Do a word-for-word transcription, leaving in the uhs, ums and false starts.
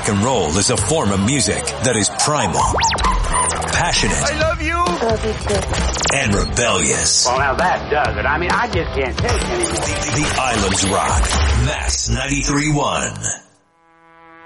rock and roll is a form of music that is primal, passionate, I love you, love you too, and rebellious. Well, now that does it. I mean, I just can't take it anymore. The, the Islands Rock. Mass ninety-three point one.